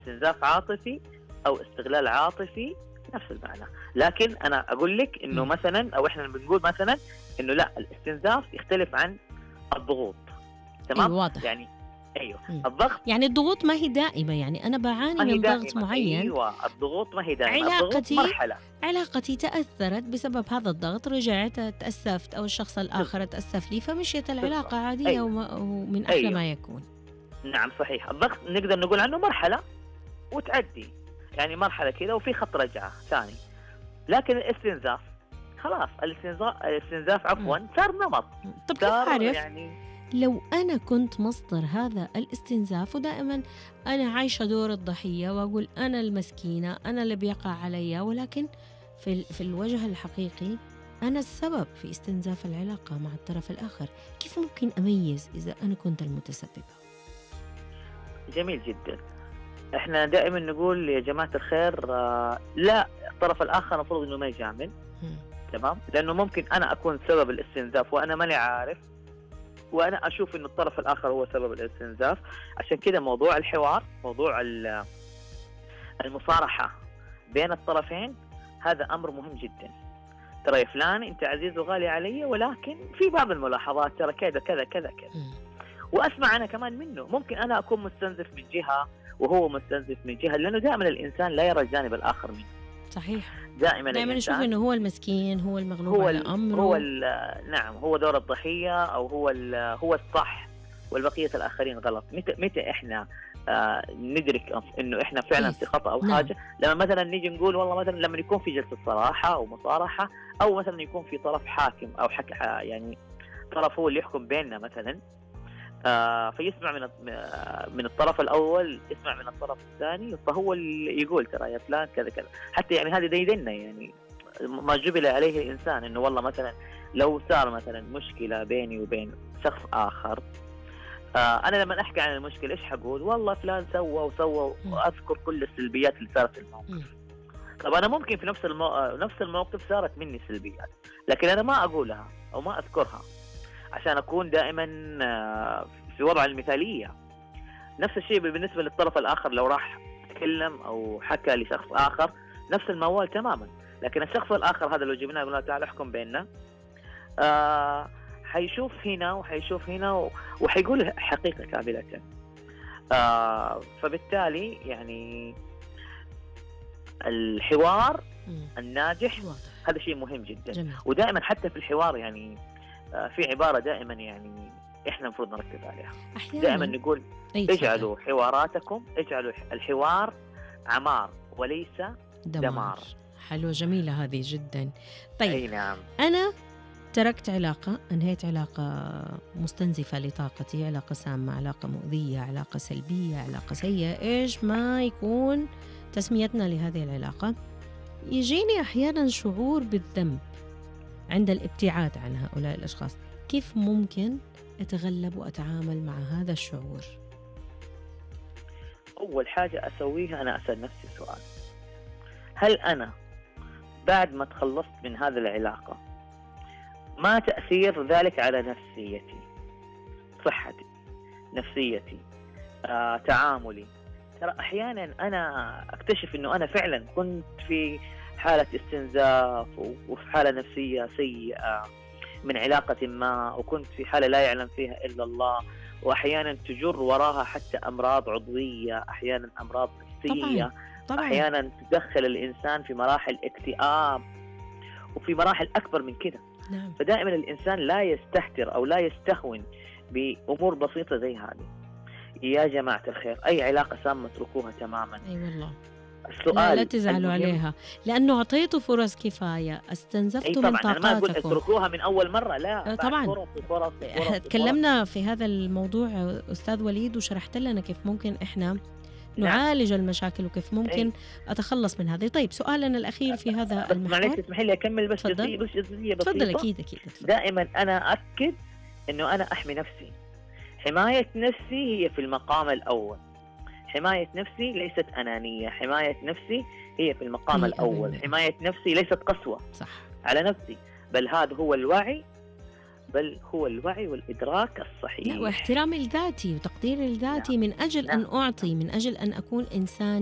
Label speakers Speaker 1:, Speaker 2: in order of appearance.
Speaker 1: استنزاف عاطفي أو استغلال عاطفي نفس المعنى. لكن أنا أقول لك إنه مثلا، أو إحنا بنقول مثلا إنه لا، الاستنزاف يختلف عن الضغوط. تمام؟
Speaker 2: أيوة واضح.
Speaker 1: يعني أيوه الضغط
Speaker 2: يعني الضغوط ما هي دائمة، يعني أنا بعاني
Speaker 1: ما هي
Speaker 2: من ضغط
Speaker 1: دائمة.
Speaker 2: معين.
Speaker 1: أيوه الضغوط ما هي دائمة، الضغوط مرحلة.
Speaker 2: علاقتي تأثرت بسبب هذا الضغط، رجعت تأسفت أو الشخص الآخر تأسف لي، فمشيت العلاقة عادية
Speaker 1: أيوه.
Speaker 2: ومن أحلى
Speaker 1: أيوه.
Speaker 2: ما يكون.
Speaker 1: نعم صحيح. الضغط نقدر نقول عنه مرحلة وتعدي، يعني مرحلة كذا وفي خط رجعة ثاني. لكن الاستنزاف خلاص، الاستنزاف عفوا صار نمط.
Speaker 2: طب كيف أعرف
Speaker 1: يعني
Speaker 2: لو أنا كنت مصدر هذا الاستنزاف، ودائما أنا عايشة دور الضحية وأقول أنا المسكينة، أنا اللي بيقع علي، ولكن في الوجه الحقيقي أنا السبب في استنزاف العلاقة مع الطرف الآخر. كيف ممكن أميز إذا أنا كنت المتسببة؟
Speaker 1: جميل جدا. احنا دائما نقول يا جماعة الخير لا، الطرف الآخر المفروض انه ما يجامل. تمام؟ لأنه ممكن أنا أكون سبب الاستنزاف وأنا ماني عارف، وأنا أشوف إنه الطرف الآخر هو سبب الاستنزاف. عشان كده موضوع الحوار، موضوع المصارحة بين الطرفين، هذا أمر مهم جدا. ترى يا فلان أنت عزيز وغالي علي، ولكن في بعض الملاحظات ترى كذا كذا كذا كذا. وأسمع أنا كمان منه. ممكن أنا أكون مستنزف من جهة وهو مستنزف من جهة، لأنه دائما الإنسان لا يرى الجانب الآخر منه.
Speaker 2: صحيح.
Speaker 1: دائما
Speaker 2: نشوف إنه هو المسكين، هو المغلوب على أمره،
Speaker 1: نعم هو دور الضحية، أو هو الصح والبقية الآخرين غلط. متى إحنا ندرك إنه إحنا فعلا في خطأ أو حاجة؟ لما مثلا نيجي نقول والله مثلا لما يكون في جلسة صراحة أو مصارحة، أو مثلا يكون في طرف حاكم أو يعني طرف هو اللي يحكم بيننا مثلا، فيسمع من الطرف الأول، يسمع من الطرف الثاني، فهو اللي يقول ترى يا فلان كذا كذا. حتى يعني هذه ديدنا، يعني ما جبل عليه الإنسان إنه والله مثلا لو صار مثلا مشكلة بيني وبين شخص آخر، أنا لما أحكي عن المشكلة إيش حقول؟ والله فلان سوى وسوى، وأذكر كل السلبيات اللي صارت في الموقف. طب أنا ممكن في نفس الموقف صارت مني سلبيات، لكن أنا ما أقولها أو ما أذكرها عشان أكون دائما في وضع المثالية. نفس الشيء بالنسبة للطرف الآخر، لو راح تكلم أو حكى لشخص آخر نفس الموال تماما. لكن الشخص الآخر هذا لو جبناه قلنا تعال احكم بيننا، حيشوف هنا وحيشوف هنا وحيقول حقيقة كاملة. فبالتالي يعني الحوار الناجح هذا شيء مهم جدا.
Speaker 2: جميل.
Speaker 1: ودائما حتى في الحوار يعني في عبارة دائما يعني إحنا المفروض نركز عليها. دائما نقول اجعلوا حواراتكم، اجعلوا الحوار عمار وليس دمار.
Speaker 2: حلوة، جميلة هذه جدا. طيب
Speaker 1: أي نعم.
Speaker 2: أنا تركت علاقة، أنهيت علاقة مستنزفة لطاقتي، علاقة سامة، علاقة مؤذية، علاقة سلبية، علاقة سيئة، إيش ما يكون تسميتنا لهذه العلاقة. يجيني أحيانا شعور بالذنب عند الابتعاد عن هؤلاء الأشخاص. كيف ممكن أتغلب وأتعامل مع هذا الشعور؟
Speaker 1: أول حاجة أسويها أنا أسأل نفسي سؤال: هل أنا بعد ما تخلصت من هذه العلاقة ما تأثير ذلك على نفسيتي، صحتي، نفسيتي، تعاملي؟ ترى أحيانا أنا أكتشف أنه أنا فعلا كنت في حالة استنزاف وفي حالة نفسية سيئة من علاقة ما، وكنت في حالة لا يعلم فيها إلا الله، وأحيانا تجر وراها حتى أمراض عضوية، أحيانا أمراض نفسية. طبعاً. أحيانا تدخل الإنسان في مراحل اكتئاب وفي مراحل أكبر من كده.
Speaker 2: نعم.
Speaker 1: فدائما الإنسان لا يستهتر أو لا يستهون بأمور بسيطة زي هذه. يا جماعة الخير، أي علاقة سامة اتركوها تماما.
Speaker 2: أي والله.
Speaker 1: السؤال
Speaker 2: لا تزعلوا عليها، لأنه أعطيتوا فرص كفاية، استنزفتوا من طاقاتكم.
Speaker 1: أنا ما أقول اتركوها من أول مرة، لا
Speaker 2: طبعا.
Speaker 1: فرص.
Speaker 2: تكلمنا في هذا الموضوع أستاذ وليد، وشرحت لنا كيف ممكن إحنا نعالج المشاكل وكيف ممكن أتخلص من هذه. طيب سؤالنا الأخير في هذا المحور.
Speaker 1: معلش اسمحي لي أكمل بس جزئية بسيطة.
Speaker 2: تفضل. أكيد.
Speaker 1: دائما أنا أكد إنه أنا أحمي نفسي. حماية نفسي هي في المقام الأول. حماية نفسي ليست أنانية، حماية نفسي هي في المقام الأول. حماية نفسي ليست قسوة
Speaker 2: صح على
Speaker 1: نفسي، بل هذا هو الوعي بل هو الوعي والإدراك الصحيح.
Speaker 2: لا، واحترامي الذاتي وتقديري الذاتي،
Speaker 1: نعم.
Speaker 2: من أجل أن
Speaker 1: نعم.
Speaker 2: أعطي، من أجل أن أكون إنسان